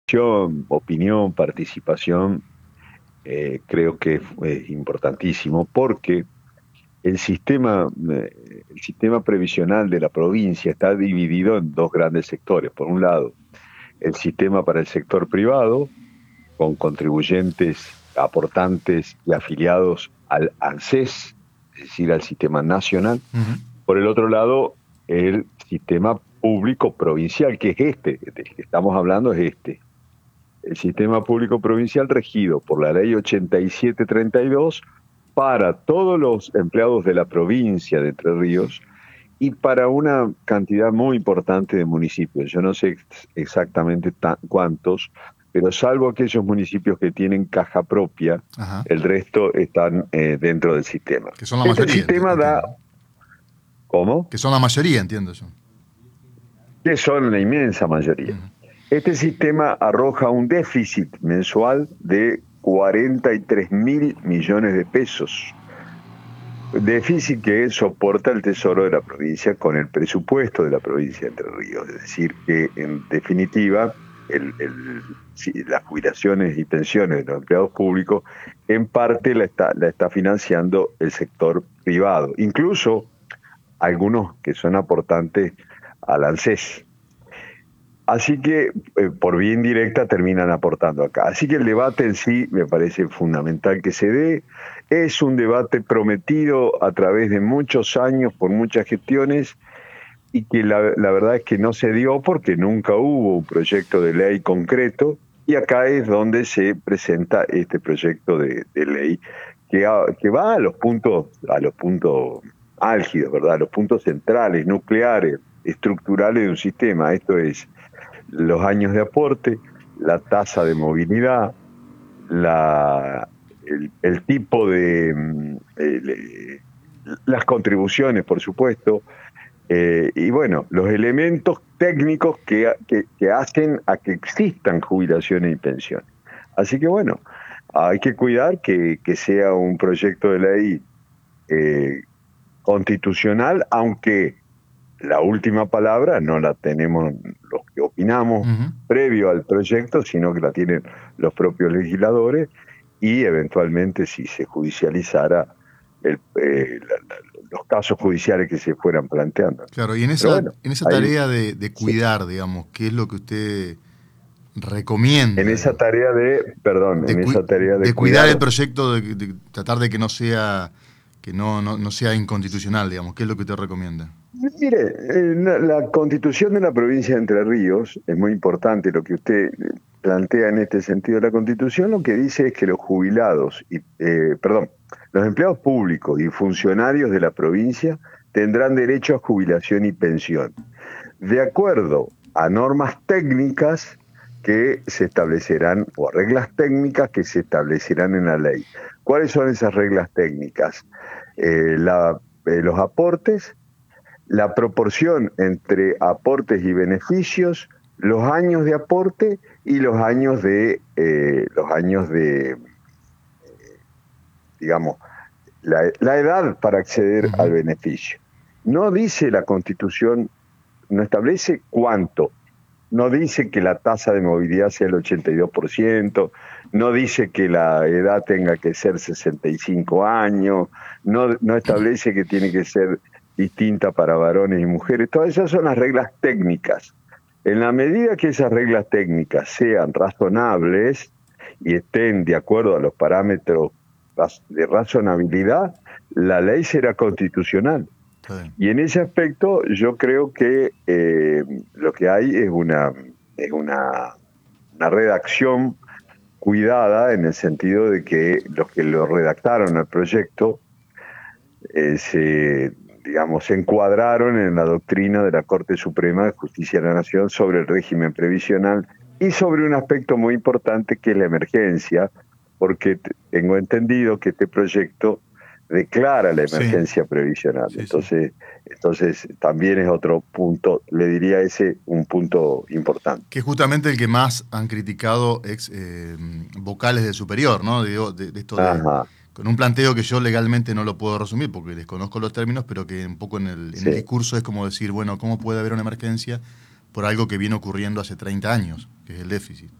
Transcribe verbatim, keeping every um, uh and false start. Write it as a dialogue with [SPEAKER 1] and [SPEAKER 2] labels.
[SPEAKER 1] opinión, participación, eh, creo que es, es importantísimo porque el sistema, eh, el sistema previsional de la provincia está dividido en dos grandes sectores. Por un lado, el sistema para el sector privado, con contribuyentes, aportantes y afiliados al ANSES, es decir, al sistema nacional.
[SPEAKER 2] Uh-huh.
[SPEAKER 1] Por el otro lado, el sistema público provincial, que es este, del que estamos hablando es este. El sistema público provincial regido por la ley ochenta y siete treinta y dos para todos los empleados de la provincia de Entre Ríos y para una cantidad muy importante de municipios. Yo no sé exactamente cuántos, pero salvo aquellos municipios que tienen caja propia,
[SPEAKER 2] Ajá.
[SPEAKER 1] el resto están eh, dentro del sistema.
[SPEAKER 2] Que son la
[SPEAKER 1] este
[SPEAKER 2] mayoría.
[SPEAKER 1] sistema
[SPEAKER 2] entiendo.
[SPEAKER 1] da... ¿Cómo?
[SPEAKER 2] Que son la mayoría, entiendo yo.
[SPEAKER 1] Que son la inmensa mayoría. Uh-huh. Este sistema arroja un déficit mensual de cuarenta y tres mil millones de pesos. Déficit que soporta el Tesoro de la provincia con el presupuesto de la provincia de Entre Ríos. Es decir, que en definitiva, el, el, las jubilaciones y pensiones de los empleados públicos en parte la está, la está financiando el sector privado. Incluso algunos que son aportantes al ANSES. Así que, eh, por vía indirecta, terminan aportando acá. Así que el debate en sí me parece fundamental que se dé. Es un debate prometido a través de muchos años, por muchas gestiones, y que la, la verdad es que no se dio porque nunca hubo un proyecto de ley concreto, y acá es donde se presenta este proyecto de, de ley que, a, que va a los puntos, a los puntos álgidos, ¿verdad? A los puntos centrales, nucleares, estructurales de un sistema. Esto es los años de aporte, la tasa de movilidad, la, el, el tipo de... El, las contribuciones, por supuesto, eh, y bueno, los elementos técnicos que, que, que hacen a que existan jubilaciones y pensiones. Así que bueno, hay que cuidar que, que sea un proyecto de ley eh, constitucional, aunque la última palabra no la tenemos los que opinamos uh-huh. previo al proyecto, sino que la tienen los propios legisladores y eventualmente si se judicializara el, eh, la, la, los casos judiciales que se fueran planteando.
[SPEAKER 2] Claro, y en esa, bueno, en esa tarea ahí, de, de cuidar, sí. digamos, ¿qué es lo que usted recomienda?
[SPEAKER 1] En esa tarea de, perdón,
[SPEAKER 2] de
[SPEAKER 1] en esa tarea de,
[SPEAKER 2] de cuidar, cuidar el proyecto, de, de tratar de que no sea que no, no, no sea inconstitucional, digamos, ¿qué es lo que usted recomienda?
[SPEAKER 1] Mire, eh, la, la Constitución de la provincia de Entre Ríos, es muy importante lo que usted plantea en este sentido. La Constitución lo que dice es que los jubilados, y, eh, perdón, los empleados públicos y funcionarios de la provincia tendrán derecho a jubilación y pensión, de acuerdo a normas técnicas que se establecerán, o a reglas técnicas que se establecerán en la ley. ¿Cuáles son esas reglas técnicas? Eh, la, eh, los aportes, la proporción entre aportes y beneficios, los años de aporte y los años de, eh, los años de, eh, digamos, la, la edad para acceder uh-huh. al beneficio. No dice la Constitución, no establece cuánto, no dice que la tasa de movilidad sea el ochenta y dos por ciento, no dice que la edad tenga que ser sesenta y cinco años, no, no establece que tiene que ser distinta para varones y mujeres. Todas esas son las reglas técnicas. En la medida que esas reglas técnicas sean razonables y estén de acuerdo a los parámetros de razonabilidad, la ley será constitucional. Sí. Y en ese aspecto yo creo que eh, lo que hay es una, es una, una redacción cuidada, en el sentido de que los que lo redactaron al proyecto eh, se, digamos, se encuadraron en la doctrina de la Corte Suprema de Justicia de la Nación sobre el régimen previsional y sobre un aspecto muy importante que es la emergencia, porque tengo entendido que este proyecto declara la emergencia sí. previsional. Sí, entonces, sí. entonces también es otro punto, le diría ese un punto importante.
[SPEAKER 2] Que es justamente el que más han criticado ex eh, vocales de superior, ¿no? Digo, de, de esto de,
[SPEAKER 1] Ajá.
[SPEAKER 2] con un planteo que yo legalmente no lo puedo resumir porque desconozco los términos, pero que un poco en el, en sí. el discurso es como decir, bueno, ¿cómo puede haber una emergencia por algo que viene ocurriendo hace treinta años, que es el déficit?